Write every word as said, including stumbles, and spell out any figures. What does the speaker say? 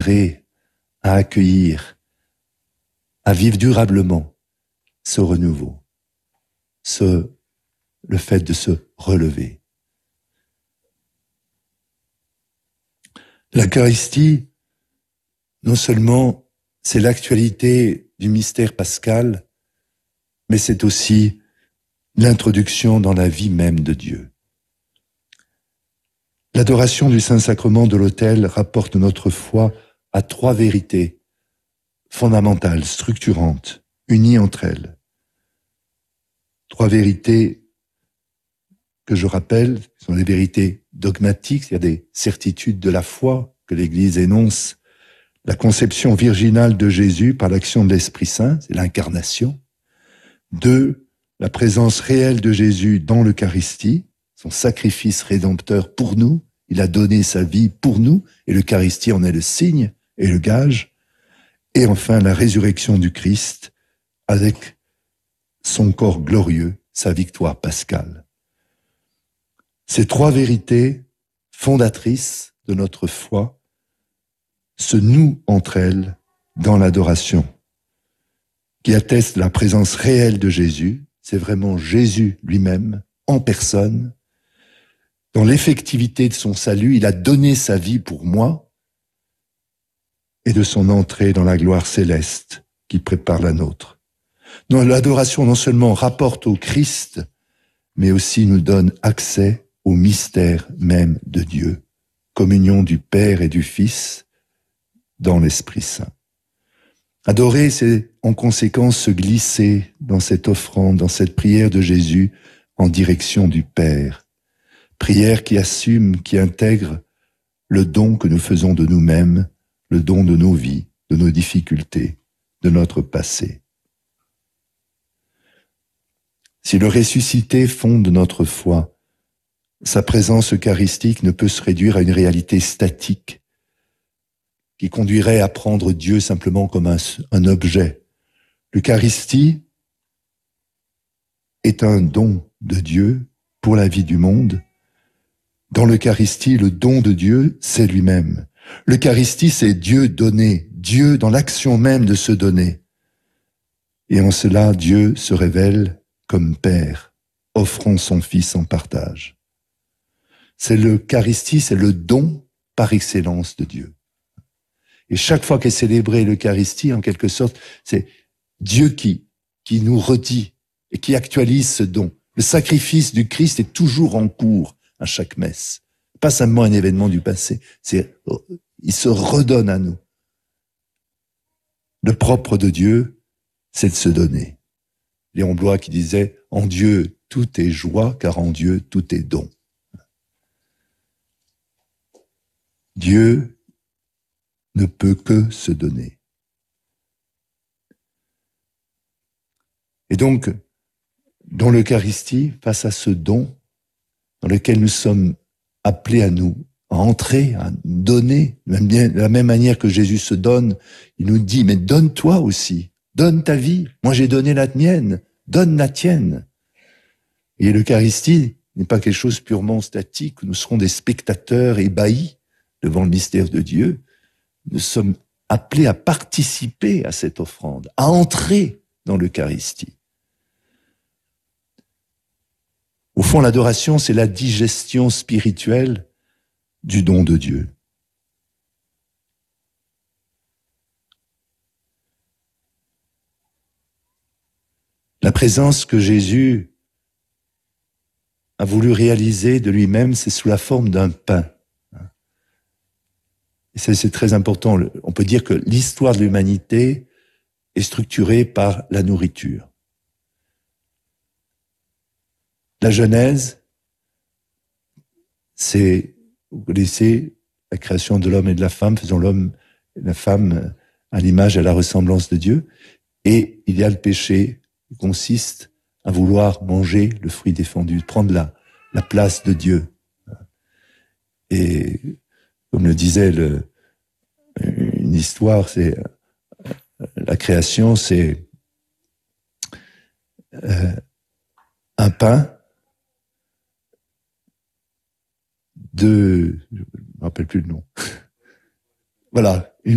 intérêt à accueillir, à vivre durablement ce renouveau, ce, le fait de se relever. L'Eucharistie, non seulement c'est l'actualité du mystère pascal, mais c'est aussi l'introduction dans la vie même de Dieu. L'adoration du Saint-Sacrement de l'autel rapporte notre foi à trois vérités fondamentales, structurantes, unies entre elles. Trois vérités que je rappelle sont des vérités dogmatiques, c'est-à-dire des certitudes de la foi que l'Église énonce. La conception virginale de Jésus par l'action de l'Esprit Saint, c'est l'incarnation. Deux, la présence réelle de Jésus dans l'Eucharistie, son sacrifice rédempteur pour nous. Il a donné sa vie pour nous, et l'Eucharistie en est le signe et le gage. Et enfin, la résurrection du Christ avec son corps glorieux, sa victoire pascale. Ces trois vérités fondatrices de notre foi se nouent entre elles dans l'adoration, qui atteste la présence réelle de Jésus. C'est vraiment Jésus lui-même, en personne. Dans l'effectivité de son salut, il a donné sa vie pour moi, et de son entrée dans la gloire céleste qui prépare la nôtre. Donc, l'adoration non seulement rapporte au Christ, mais aussi nous donne accès au mystère même de Dieu, communion du Père et du Fils dans l'Esprit Saint. Adorer, c'est en conséquence se glisser dans cette offrande, dans cette prière de Jésus en direction du Père. Prière qui assume, qui intègre le don que nous faisons de nous-mêmes, le don de nos vies, de nos difficultés, de notre passé. Si le ressuscité fonde notre foi, sa présence eucharistique ne peut se réduire à une réalité statique qui conduirait à prendre Dieu simplement comme un, un objet. L'Eucharistie est un don de Dieu pour la vie du monde. Dans l'Eucharistie, le don de Dieu, c'est lui-même. L'Eucharistie, c'est Dieu donné, Dieu dans l'action même de se donner. Et en cela, Dieu se révèle comme Père, offrant son Fils en partage. C'est l'Eucharistie, c'est le don par excellence de Dieu. Et chaque fois qu'est célébrée l'Eucharistie, en quelque sorte, c'est Dieu qui, qui nous redit et qui actualise ce don. Le sacrifice du Christ est toujours en cours à chaque messe. Pas simplement un événement du passé, c'est, il se redonne à nous. Le propre de Dieu, c'est de se donner. Léon Bloy qui disait « En Dieu, tout est joie, car en Dieu, tout est don. » Dieu ne peut que se donner. Et donc, dans l'Eucharistie, face à ce don, dans lequel nous sommes appelés à nous, à entrer, à donner, même bien, de la même manière que Jésus se donne, il nous dit, mais donne-toi aussi, donne ta vie, moi j'ai donné la mienne, donne la tienne. Et l'Eucharistie n'est pas quelque chose purement statique, où nous serons des spectateurs ébahis devant le mystère de Dieu. Nous sommes appelés à participer à cette offrande, à entrer dans l'Eucharistie. Au fond, l'adoration, c'est la digestion spirituelle du don de Dieu. La présence que Jésus a voulu réaliser de lui-même, c'est sous la forme d'un pain. Et ça, c'est très important. On peut dire que l'histoire de l'humanité est structurée par la nourriture. La Genèse, c'est, vous connaissez, la création de l'homme et de la femme, faisant l'homme et la femme à l'image et à la ressemblance de Dieu. Et il y a le péché qui consiste à vouloir manger le fruit défendu, prendre la, la place de Dieu. Et comme le disait le, une histoire, c'est la création, c'est euh, un pain, de, je ne me rappelle plus le nom. Voilà,